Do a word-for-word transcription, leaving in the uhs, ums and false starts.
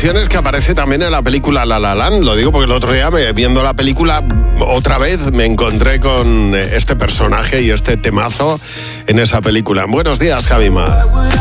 versiones que aparece también en la película La La Land. Lo digo porque el otro día, me, viendo la película, otra vez me encontré con este personaje y este temazo en esa película. Buenos días, Javi Mar.